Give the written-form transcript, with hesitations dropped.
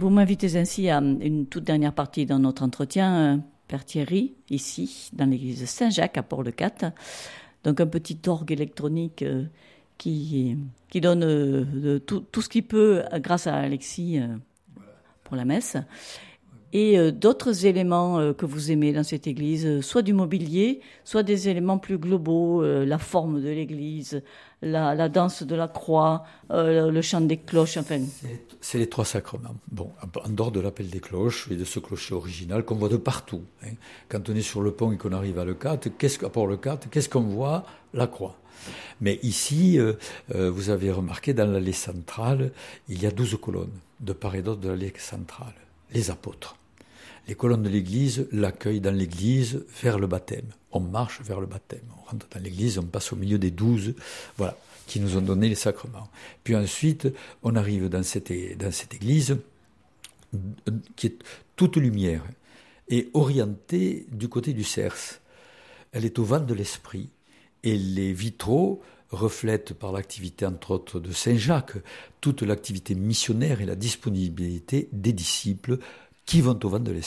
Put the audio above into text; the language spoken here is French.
vous m'invitez ainsi à une toute dernière partie dans notre entretien, Père Thierry, ici, dans l'église Saint-Jacques à Port-le-Cat. Donc un petit orgue électronique qui donne tout ce qu'il peut grâce à Alexis pour la messe. Et d'autres éléments que vous aimez dans cette église, soit du mobilier, soit des éléments plus globaux, la forme de l'église, la danse de la croix, le chant des cloches, enfin. C'est les 3 sacrements. Bon, en dehors de l'appel des cloches et de ce clocher original qu'on voit de partout. Quand on est sur le pont et qu'on arrive à Port-le-Cat, qu'est-ce qu'on voit? La croix. Mais ici, vous avez remarqué, dans l'allée centrale, il y a 12 colonnes, de part et d'autre de l'allée centrale. Les apôtres. Les colonnes de l'église l'accueillent dans l'église vers le baptême. On marche vers le baptême. On rentre dans l'église, on passe au milieu des 12, voilà, qui nous ont donné les sacrements. Puis ensuite, on arrive dans cette église qui est toute lumière et orientée du côté du Cers. Elle est au vent de l'esprit et les vitraux reflètent par l'activité, entre autres, de Saint-Jacques, toute l'activité missionnaire et la disponibilité des disciples qui vont au vent de l'esprit.